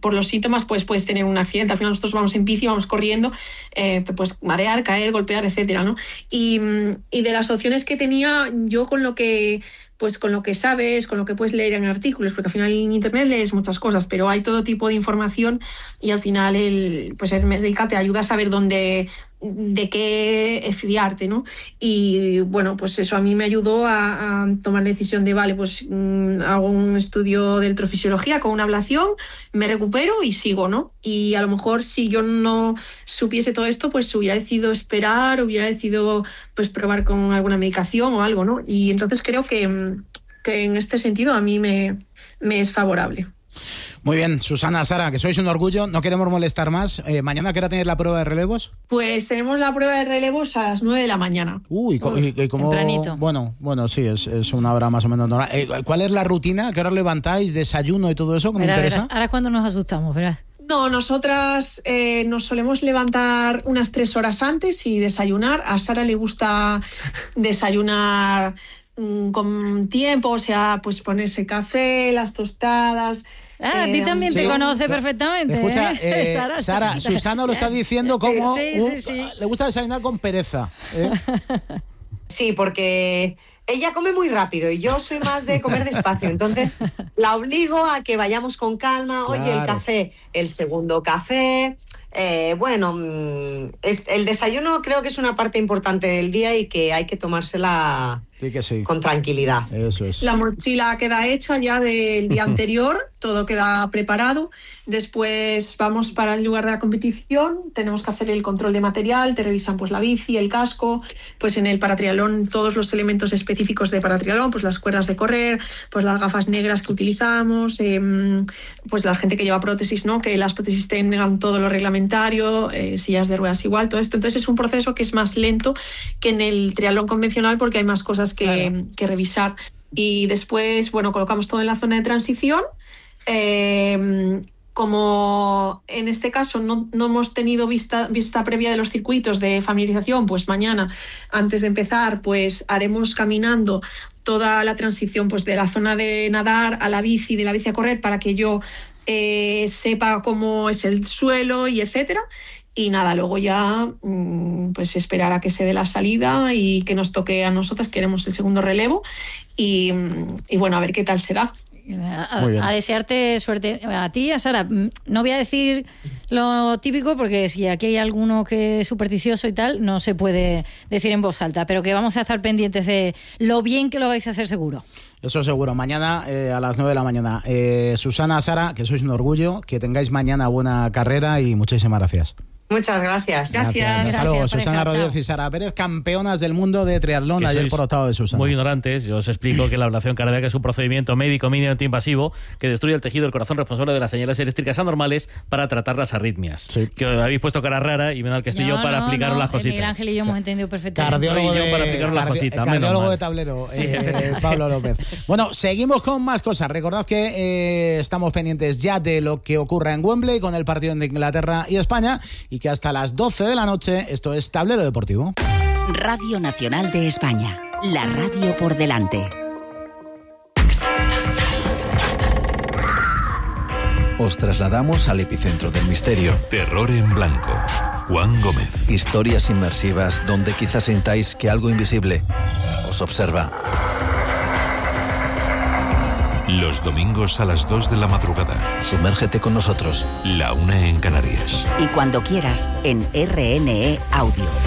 por los síntomas pues puedes tener un accidente. Al final nosotros vamos en bici, vamos corriendo, te puedes marear, caer, golpear, etcétera, ¿no? Y de las opciones que tenía yo con lo que sabes, con lo que puedes leer en artículos, porque al final en internet lees muchas cosas, pero hay todo tipo de información y al final el médica te ayuda a saber de qué fiarte, ¿no? Y bueno, pues eso a mí me ayudó a tomar la decisión de, vale, pues hago un estudio de electrofisiología con una ablación, me recupero y sigo, ¿no? Y a lo mejor si yo no supiese todo esto, pues hubiera decidido esperar, hubiera decidido pues probar con alguna medicación o algo, ¿no? Y entonces creo que en este sentido a mí me es favorable. Muy bien, Susana, Sara, que sois un orgullo, no queremos molestar más. ¿Mañana a qué hora tenéis la prueba de relevos? Pues tenemos la prueba de relevos a las 9 de la mañana. ¿Y cómo? Tempranito. Bueno, sí, es una hora más o menos normal. ¿Cuál es la rutina? ¿Qué hora os levantáis? ¿Desayuno y todo eso? ¿Que me interesa? Ahora es cuando nos asustamos, ¿verdad? No, nosotras nos solemos levantar unas 3 horas antes y desayunar. A Sara le gusta desayunar con tiempo, o sea, pues ponerse café, las tostadas. A ti también te conoce perfectamente. Escucha, Sara, Susana lo está diciendo como le gusta desayunar con pereza. Sí, porque ella come muy rápido y yo soy más de comer despacio, entonces la obligo a que vayamos con calma. Claro. Oye, el café, el segundo café. El desayuno creo que es una parte importante del día y que hay que tomársela con tranquilidad. Eso es. La mochila queda hecha ya del día anterior, todo queda preparado. Después vamos para el lugar de la competición, tenemos que hacer el control de material, te revisan pues la bici, el casco, pues en el paratriatlón todos los elementos específicos de paratriatlón, pues las cuerdas de correr, pues las gafas negras que utilizamos, pues la gente que lleva prótesis, ¿no? Que las prótesis tengan todo lo reglamentario, sillas de ruedas igual, todo esto. Entonces es un proceso que es más lento que en el triatlón convencional porque hay más cosas que revisar. Y después, bueno, colocamos todo en la zona de transición. Como en este caso no hemos tenido vista previa de los circuitos de familiarización, pues mañana, antes de empezar, pues haremos caminando toda la transición pues de la zona de nadar a la bici, de la bici a correr, para que yo sepa cómo es el suelo y etcétera. Y nada, luego ya pues esperar a que se dé la salida y que nos toque a nosotras, que queremos el segundo relevo y bueno, a ver qué tal se da. A desearte suerte a ti, a Sara. No voy a decir lo típico porque si aquí hay alguno que es supersticioso y tal, no se puede decir en voz alta, pero que vamos a estar pendientes de lo bien que lo vais a hacer seguro. Eso seguro. Mañana a las 9 de la mañana. Susana, Sara, que sois un orgullo, que tengáis mañana buena carrera y muchísimas gracias. Muchas gracias. Gracias. Hasta luego. Susana Rodríguez y Sara Pérez, campeonas del mundo de triatlón, que ayer por octavo de Susana. Muy ignorantes. Yo os explico que la ablación cardíaca es un procedimiento médico mínimamente invasivo que destruye el tejido del corazón responsable de las señales eléctricas anormales para tratar las arritmias. Sí. Que habéis puesto cara rara y me da que estoy yo para aplicaros las cositas. Miguel Ángel y yo hemos entendido perfectamente. Cardiólogo de tablero, Pablo López. Bueno, seguimos con más cosas. Recordad que estamos pendientes ya de lo que ocurra en Wembley con el partido entre Inglaterra y España y que hasta las 12 de la noche esto es Tablero Deportivo. Radio Nacional de España, la radio por delante. Os trasladamos al epicentro del misterio. Terror en blanco. Juan Gómez. Historias inmersivas donde quizás sintáis que algo invisible os observa. Los domingos a las 2 de la madrugada. Sumérgete con nosotros. La 1 en Canarias. Y cuando quieras, en RNE Audio.